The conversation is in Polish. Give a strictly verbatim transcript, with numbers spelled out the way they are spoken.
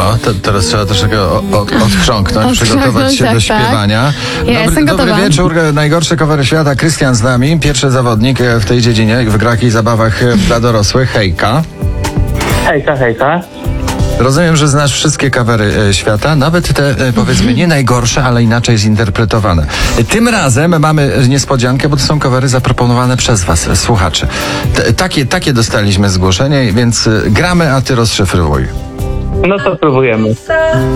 No, to, teraz trzeba troszkę o- od, odchrząknąć, przygotować się tak, do tak. śpiewania. Ja jestem dobry gotowa. wieczór, najgorsze covery świata. Krystian z nami, pierwszy zawodnik w tej dziedzinie, w grach i zabawach dla dorosłych. Hejka. Hejka, hejka. Rozumiem, że znasz wszystkie covery e, świata, nawet te, e, powiedzmy, nie najgorsze, ale inaczej zinterpretowane. E, Tym razem mamy niespodziankę, bo to są covery zaproponowane przez was, e, słuchacze. T- takie, takie dostaliśmy zgłoszenie, więc e, gramy, a ty rozszyfrowuj. No to próbujemy.